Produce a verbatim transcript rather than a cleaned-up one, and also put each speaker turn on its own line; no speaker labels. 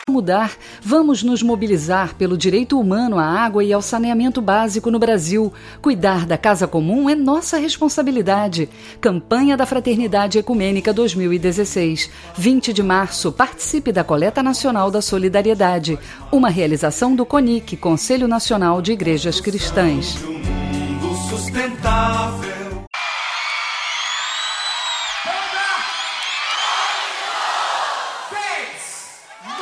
Mudar, vamos nos mobilizar pelo direito humano à água e ao saneamento básico no Brasil. Cuidar da casa comum é nossa responsabilidade. Campanha da Fraternidade Ecumênica dois mil e dezesseis. vinte de março, participe da Coleta Nacional da Solidariedade. Uma realização do CONIC, Conselho Nacional de Igrejas Cristãs.
Um mundo sustentável.